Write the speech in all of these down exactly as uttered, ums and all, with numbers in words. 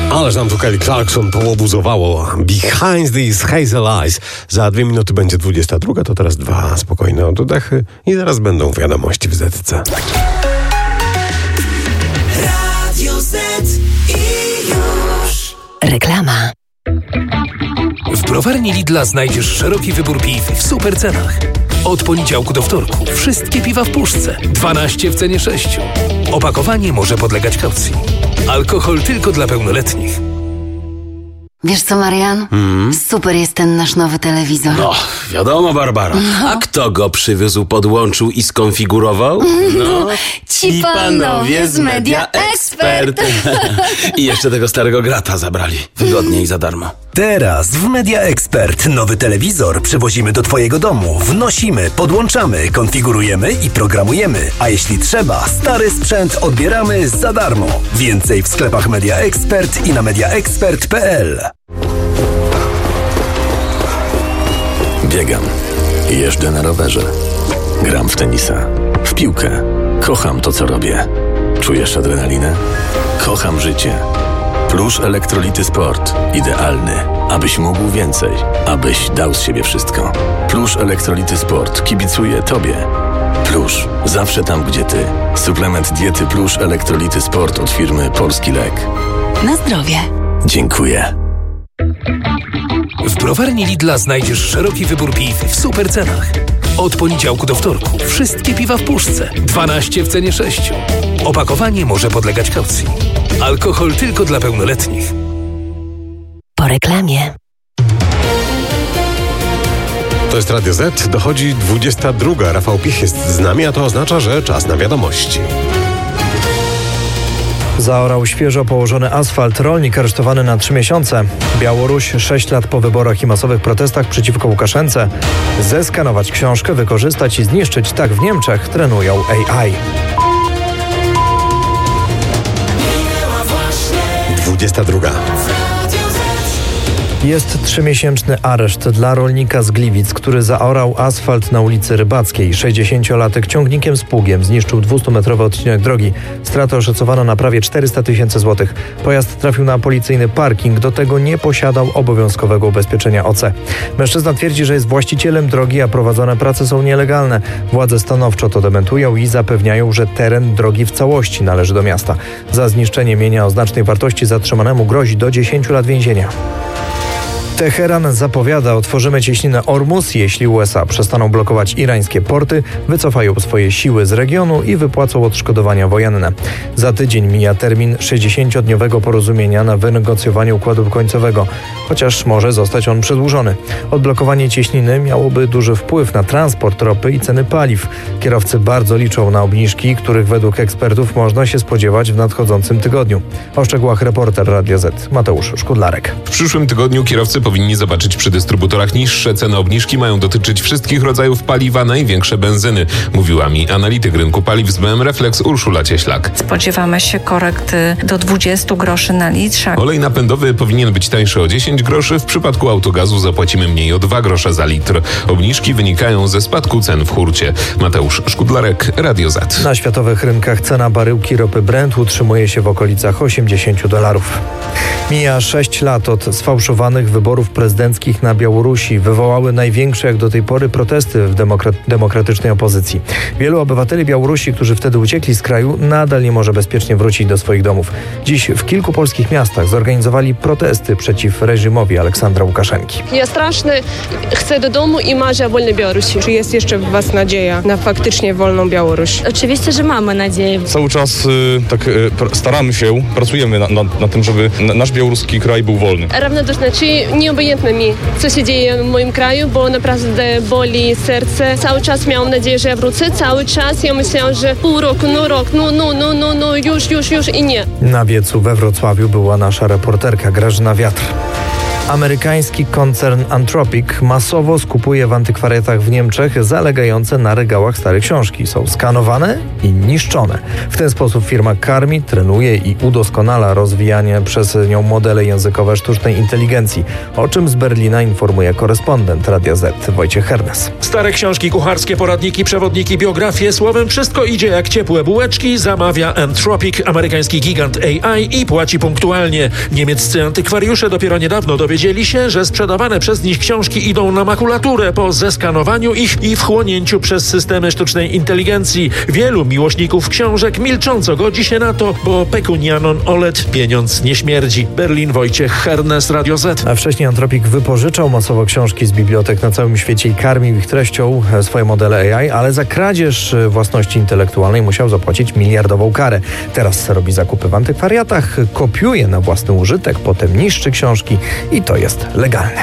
Ależ nam tu Kelly Clarkson połobuzowało. Behind these hazel eyes. Za dwie minuty będzie dwudziesta druga, to teraz dwa spokojne oddechy i zaraz będą wiadomości w Zetce. Radio Z i już. Reklama. W browarni Lidla znajdziesz szeroki wybór piw w super cenach. Od poniedziałku do wtorku wszystkie piwa w puszce. dwanaście w cenie sześciu. Opakowanie może podlegać kaucji. Alkohol tylko dla pełnoletnich. Wiesz co, Marian? Mm. Super jest ten nasz nowy telewizor. No, wiadomo, Barbara. No. A kto go przywiózł, podłączył i skonfigurował? No, ci panowie z Media Expert. I jeszcze tego starego grata zabrali. Wygodnie i za darmo. Teraz w Media Expert nowy telewizor przywozimy do Twojego domu. Wnosimy, podłączamy, konfigurujemy i programujemy. A jeśli trzeba, stary sprzęt odbieramy za darmo. Więcej w sklepach Media Expert i na mediaexpert kropka p l. Biegam. Jeżdżę na rowerze. Gram w tenisa. W piłkę. Kocham to, co robię. Czujesz adrenalinę? Kocham życie. Plusz Elektrolity Sport. Idealny, abyś mógł więcej. Abyś dał z siebie wszystko. Plusz Elektrolity Sport kibicuje Tobie. Plusz. Zawsze tam, gdzie Ty. Suplement diety Plusz Elektrolity Sport od firmy Polski Lek. Na zdrowie. Dziękuję. W browarni Lidla znajdziesz szeroki wybór piw w super cenach. Od poniedziałku do wtorku wszystkie piwa w puszce. dwanaście w cenie sześciu. Opakowanie może podlegać kaucji. Alkohol tylko dla pełnoletnich. Po reklamie. To jest Radio Z, dochodzi dwudziesta druga. Rafał Pich jest z nami, a to oznacza, że czas na wiadomości. Zaorał świeżo położony asfalt rolnik aresztowany na trzy miesiące. Białoruś sześć lat po wyborach i masowych protestach przeciwko Łukaszence. Zeskanować książkę, wykorzystać i zniszczyć. Tak w Niemczech trenują A I. dwudziesta druga. Jest trzymiesięczny areszt dla rolnika z Gliwic, który zaorał asfalt na ulicy Rybackiej. sześćdziesięciolatek ciągnikiem z pługiem zniszczył dwustumetrowy odcinek drogi. Stratę oszacowano na prawie czterysta tysięcy złotych. Pojazd trafił na policyjny parking, do tego nie posiadał obowiązkowego ubezpieczenia O C. Mężczyzna twierdzi, że jest właścicielem drogi, a prowadzone prace są nielegalne. Władze stanowczo to dementują i zapewniają, że teren drogi w całości należy do miasta. Za zniszczenie mienia o znacznej wartości zatrzymanemu grozi do dziesięciu lat więzienia. Teheran zapowiada, otworzymy cieśninę Ormus, jeśli U S A przestaną blokować irańskie porty, wycofają swoje siły z regionu i wypłacą odszkodowania wojenne. Za tydzień mija termin sześćdziesięciodniowego porozumienia na wynegocjowanie układu końcowego, chociaż może zostać on przedłużony. Odblokowanie cieśniny miałoby duży wpływ na transport ropy i ceny paliw. Kierowcy bardzo liczą na obniżki, których według ekspertów można się spodziewać w nadchodzącym tygodniu. O szczegółach reporter Radio Z Mateusz Szkudlarek. W przyszłym tygodniu kierowcy powinni zobaczyć przy dystrybutorach niższe ceny. Obniżki mają dotyczyć wszystkich rodzajów paliwa, największe benzyny, mówiła mi analityk rynku paliw z B M Reflex Urszula Cieślak. Spodziewamy się korekty do dwudziestu groszy na litrze. Olej napędowy powinien być tańszy o dziesięć groszy, w przypadku autogazu zapłacimy mniej o dwa grosze za litr. Obniżki wynikają ze spadku cen w hurcie. Mateusz Szkudlarek, Radio Z. Na światowych rynkach cena baryłki ropy Brent utrzymuje się w okolicach osiemdziesięciu dolarów. Mija sześć lat od sfałszowanych wyborów prezydenckich na Białorusi. Wywołały największe jak do tej pory protesty w demokra- demokratycznej opozycji. Wielu obywateli Białorusi, którzy wtedy uciekli z kraju, nadal nie może bezpiecznie wrócić do swoich domów. Dziś w kilku polskich miastach zorganizowali protesty przeciw reżimowi Aleksandra Łukaszenki. Ja strasznie chcę do domu i marzę o wolnej Białorusi. Czy jest jeszcze w Was nadzieja na faktycznie wolną Białoruś? Oczywiście, że mamy nadzieję. Cały czas y, tak y, staramy się, pracujemy na, na, na tym, żeby na, nasz białoruski kraj był wolny. Równoduszne, czy nieobojętne mi, co się dzieje w moim kraju, bo naprawdę boli serce. Cały czas miałam nadzieję, że ja wrócę. Cały czas ja myślałam, że pół roku, no rok, no, no, no, no, no, już, już, już i nie. Na wiecu we Wrocławiu była nasza reporterka Grażyna Wiatr. Amerykański koncern Anthropic masowo skupuje w antykwariatach w Niemczech zalegające na regałach stare książki. Są skanowane i niszczone. W ten sposób firma karmi, trenuje i udoskonala rozwijanie przez nią modele językowe sztucznej inteligencji, o czym z Berlina informuje korespondent Radia Z Wojciech Hernes. Stare książki kucharskie, poradniki, przewodniki, biografie, słowem wszystko idzie jak ciepłe bułeczki, zamawia Anthropic, amerykański gigant A I i płaci punktualnie. Niemieccy antykwariusze dopiero niedawno dowiedzieli się, że sprzedawane przez nich książki idą na makulaturę po zeskanowaniu ich i wchłonięciu przez systemy sztucznej inteligencji. Wielu miłośników książek milcząco godzi się na to, bo pekunianon olet pieniądz nie śmierdzi. Berlin, Wojciech Hernes, Radio Z. A wcześniej Anthropic wypożyczał masowo książki z bibliotek na całym świecie i karmił ich treścią swoje modele A I, ale za kradzież własności intelektualnej musiał zapłacić miliardową karę. Teraz robi zakupy w antykwariatach, kopiuje na własny użytek, potem niszczy książki i to jest legalne.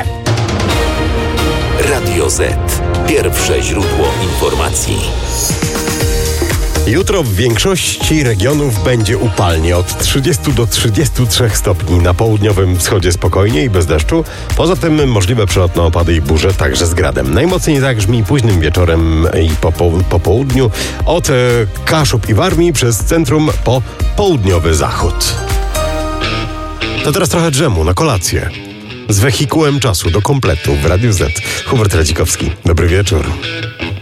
Radio Z. Pierwsze źródło informacji. Jutro w większości regionów będzie upalnie, od trzydziestu do trzydziestu trzech stopni. Na południowym wschodzie spokojnie i bez deszczu. Poza tym możliwe przelotne opady i burze, także z gradem. Najmocniej zagrzmi późnym wieczorem i po, po, po południu od e, Kaszub i Warmii przez centrum po południowy zachód. To teraz trochę dżemu na kolację. Z wehikułem czasu do kompletu w Radiu Z. Hubert Radzikowski. Dobry wieczór.